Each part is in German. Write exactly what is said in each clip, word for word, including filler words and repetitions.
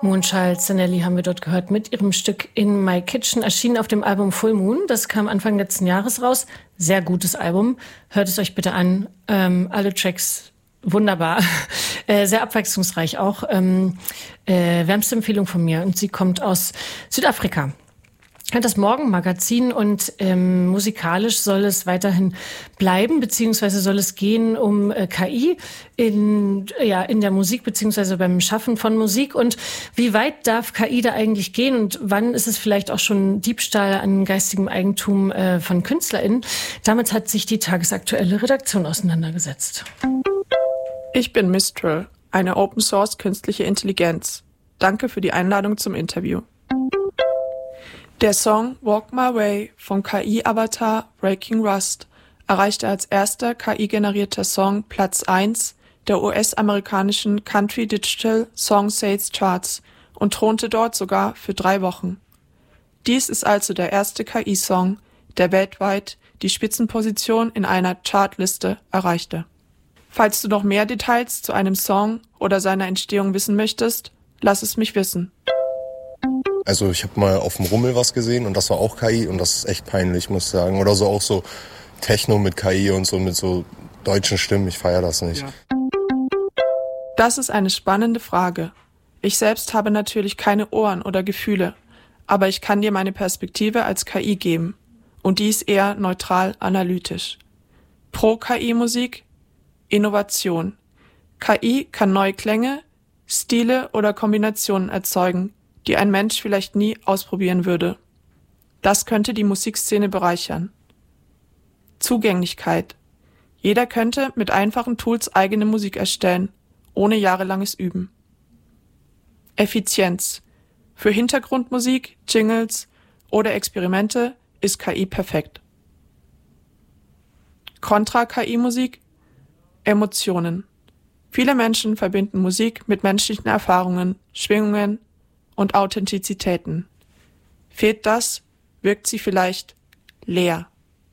Moonchild Zanelli haben wir dort gehört mit ihrem Stück In My Kitchen, erschienen auf dem Album Full Moon. Das kam Anfang letzten Jahres raus. Sehr gutes Album. Hört es euch bitte an. Ähm, alle Tracks wunderbar. Äh, sehr abwechslungsreich auch. Ähm, äh, wärmste Empfehlung von mir. Und sie kommt aus Südafrika. Das Morgenmagazin und ähm, musikalisch soll es weiterhin bleiben, beziehungsweise soll es gehen um äh, K I in, ja, in der Musik, beziehungsweise beim Schaffen von Musik. Und wie weit darf K I da eigentlich gehen und wann ist es vielleicht auch schon Diebstahl an geistigem Eigentum äh, von KünstlerInnen? Damit hat sich die tagesaktuelle Redaktion auseinandergesetzt. Ich bin Mistral, eine Open-Source künstliche Intelligenz. Danke für die Einladung zum Interview. Der Song Walk My Way vom K I-Avatar Breaking Rust erreichte als erster K I-generierter Song Platz eins der U S-amerikanischen Country Digital Song Sales Charts und thronte dort sogar für drei Wochen. Dies ist also der erste K I-Song, der weltweit die Spitzenposition in einer Chartliste erreichte. Falls du noch mehr Details zu einem Song oder seiner Entstehung wissen möchtest, lass es mich wissen. Also ich habe mal auf dem Rummel was gesehen und das war auch K I und das ist echt peinlich, muss ich sagen. Oder so auch so Techno mit K I und so mit so deutschen Stimmen, ich feiere das nicht. Ja. Das ist eine spannende Frage. Ich selbst habe natürlich keine Ohren oder Gefühle, aber ich kann dir meine Perspektive als K I geben und die ist eher neutral analytisch. Pro K I-Musik, Innovation. K I kann neue Klänge, Stile oder Kombinationen erzeugen, die ein Mensch vielleicht nie ausprobieren würde. Das könnte die Musikszene bereichern. Zugänglichkeit. Jeder könnte mit einfachen Tools eigene Musik erstellen, ohne jahrelanges Üben. Effizienz. Für Hintergrundmusik, Jingles oder Experimente ist K I perfekt. Kontra-K I-Musik. Emotionen. Viele Menschen verbinden Musik mit menschlichen Erfahrungen, Schwingungen und Authentizitäten. Fehlt das, wirkt sie vielleicht leer.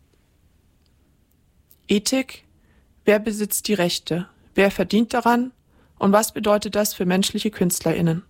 Ethik. Wer besitzt die Rechte? Wer verdient daran? Und was bedeutet das für menschliche KünstlerInnen?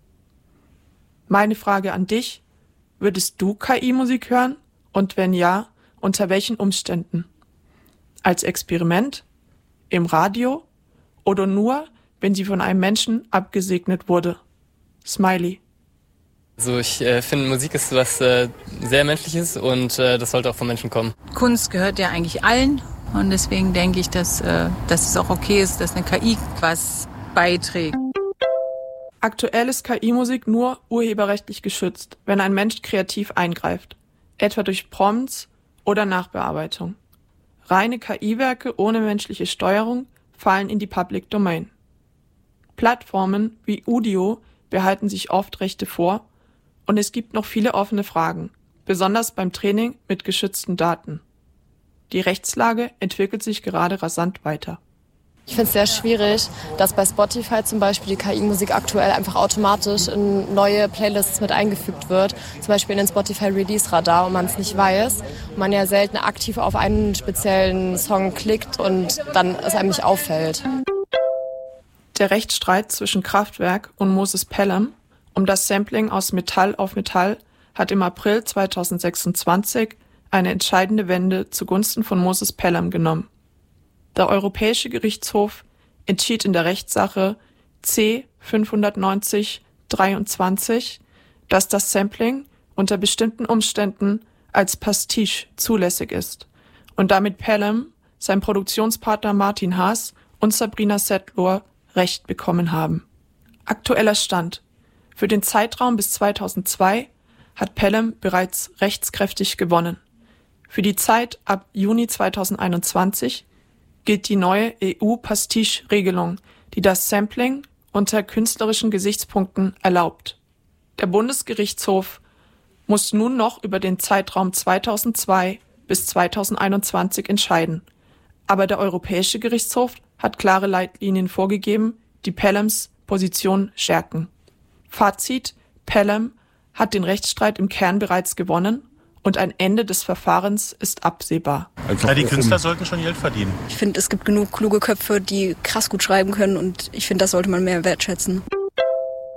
Meine Frage an dich: Würdest du K I-Musik hören? Und wenn ja, unter welchen Umständen? Als Experiment? Im Radio? Oder nur, wenn sie von einem Menschen abgesegnet wurde? Smiley. Also ich äh, finde, Musik ist was äh, sehr Menschliches und äh, das sollte auch von Menschen kommen. Kunst gehört ja eigentlich allen und deswegen denke ich, dass, äh, dass es auch okay ist, dass eine K I was beiträgt. Aktuell ist K I-Musik nur urheberrechtlich geschützt, wenn ein Mensch kreativ eingreift, etwa durch Prompts oder Nachbearbeitung. Reine K I-Werke ohne menschliche Steuerung fallen in die Public Domain. Plattformen wie Udio behalten sich oft Rechte vor und es gibt noch viele offene Fragen, besonders beim Training mit geschützten Daten. Die Rechtslage entwickelt sich gerade rasant weiter. Ich finde es sehr schwierig, dass bei Spotify zum Beispiel die K I-Musik aktuell einfach automatisch in neue Playlists mit eingefügt wird, zum Beispiel in den Spotify Release Radar und man es nicht weiß und man ja selten aktiv auf einen speziellen Song klickt und dann es einem nicht auffällt. Der Rechtsstreit zwischen Kraftwerk und Moses Pelham um das Sampling aus Metall auf Metall hat im April zweitausendsechsundzwanzig eine entscheidende Wende zugunsten von Moses Pelham genommen. Der Europäische Gerichtshof entschied in der Rechtssache C fünfhundertneunzig dreiundzwanzig, dass das Sampling unter bestimmten Umständen als Pastiche zulässig ist und damit Pelham, sein Produktionspartner Martin Haas und Sabrina Setlur Recht bekommen haben. Aktueller Stand. Für den Zeitraum bis zweitausendzwei hat Pelham bereits rechtskräftig gewonnen. Für die Zeit ab Juni zweitausendeinundzwanzig gilt die neue E U-Pastiche-Regelung, die das Sampling unter künstlerischen Gesichtspunkten erlaubt. Der Bundesgerichtshof muss nun noch über den Zeitraum zweitausendzwei bis zweitausendeinundzwanzig entscheiden. Aber der Europäische Gerichtshof hat klare Leitlinien vorgegeben, die Pelhams Position stärken. Fazit: Pelham hat den Rechtsstreit im Kern bereits gewonnen und ein Ende des Verfahrens ist absehbar. Ja, die Künstler sollten schon Geld verdienen. Ich finde, es gibt genug kluge Köpfe, die krass gut schreiben können und ich finde, das sollte man mehr wertschätzen.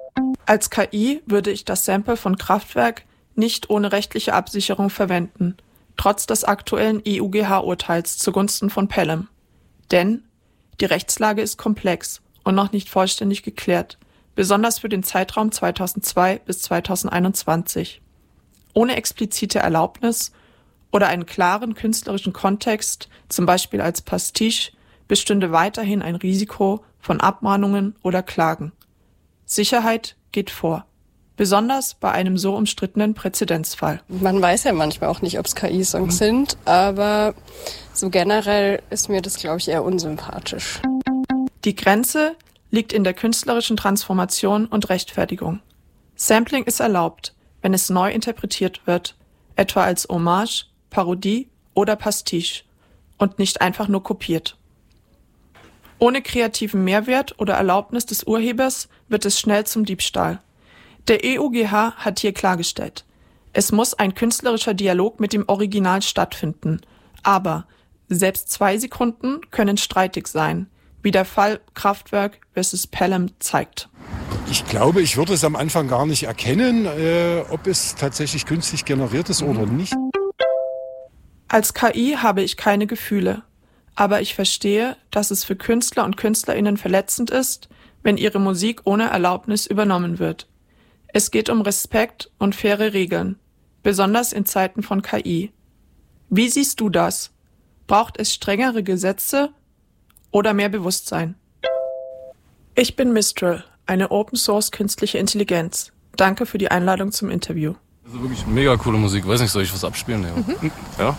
Als K I würde ich das Sample von Kraftwerk nicht ohne rechtliche Absicherung verwenden, trotz des aktuellen E U G H-Urteils zugunsten von Pelham. Denn die Rechtslage ist komplex und noch nicht vollständig geklärt, besonders für den Zeitraum zweitausendzwei bis zweitausendeinundzwanzig. Ohne explizite Erlaubnis oder einen klaren künstlerischen Kontext, zum Beispiel als Pastiche, bestünde weiterhin ein Risiko von Abmahnungen oder Klagen. Sicherheit geht vor, besonders bei einem so umstrittenen Präzedenzfall. Man weiß ja manchmal auch nicht, ob es K I-Songs sind, aber so generell ist mir das, glaube ich, eher unsympathisch. Die Grenze liegt in der künstlerischen Transformation und Rechtfertigung. Sampling ist erlaubt, wenn es neu interpretiert wird, etwa als Hommage, Parodie oder Pastiche und nicht einfach nur kopiert. Ohne kreativen Mehrwert oder Erlaubnis des Urhebers wird es schnell zum Diebstahl. Der E U G H hat hier klargestellt, es muss ein künstlerischer Dialog mit dem Original stattfinden, aber selbst zwei Sekunden können streitig sein, wie der Fall Kraftwerk versus Pelham zeigt. Ich glaube, ich würde es am Anfang gar nicht erkennen, äh, ob es tatsächlich künstlich generiert ist oder nicht. Als K I habe ich keine Gefühle, aber ich verstehe, dass es für Künstler und KünstlerInnen verletzend ist, wenn ihre Musik ohne Erlaubnis übernommen wird. Es geht um Respekt und faire Regeln, besonders in Zeiten von K I. Wie siehst du das? Braucht es strengere Gesetze oder mehr Bewusstsein? Ich bin Mistral, eine Open-Source künstliche Intelligenz. Danke für die Einladung zum Interview. Also wirklich mega coole Musik. Weiß nicht, soll ich was abspielen? Ja. Mhm. Ja?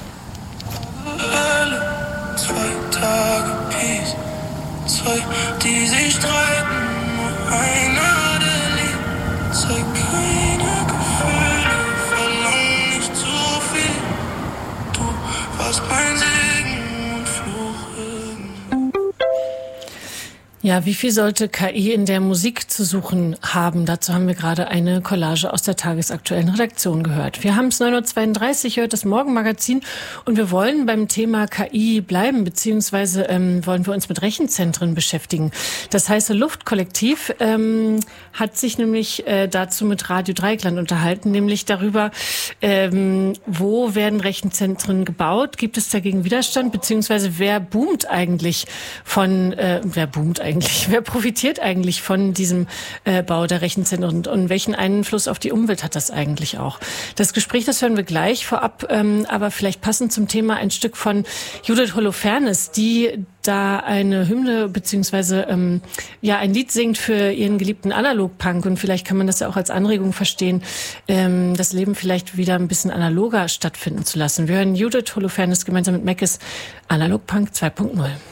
Alle zwei Tage Peace, zwei, die sich streiten, nur einer, der liebt, zwei, keine Gefühle, verlang nicht zu viel. Du warst mein Segen und Fluch irgendwie. Ja, wie viel sollte K I in der Musik zu suchen haben? Dazu haben wir gerade eine Collage aus der tagesaktuellen Redaktion gehört. Wir haben es neun Uhr zweiunddreißig, hört das Morgenmagazin und wir wollen beim Thema K I bleiben, beziehungsweise ähm, wollen wir uns mit Rechenzentren beschäftigen. Das heiße Luftkollektiv ähm, hat sich nämlich äh, dazu mit Radio Dreieckland unterhalten, nämlich darüber, ähm, wo werden Rechenzentren gebaut? Gibt es dagegen Widerstand? Beziehungsweise wer boomt eigentlich von, äh, wer boomt eigentlich? Eigentlich? Wer profitiert eigentlich von diesem äh, Bau der Rechenzentren und, und welchen Einfluss auf die Umwelt hat das eigentlich auch? Das Gespräch, das hören wir gleich vorab, ähm, aber vielleicht passend zum Thema ein Stück von Judith Holofernes, die da eine Hymne beziehungsweise ähm, ja ein Lied singt für ihren geliebten Analogpunk und vielleicht kann man das ja auch als Anregung verstehen, ähm, das Leben vielleicht wieder ein bisschen analoger stattfinden zu lassen. Wir hören Judith Holofernes gemeinsam mit Meckes Analogpunk zwei Punkt null.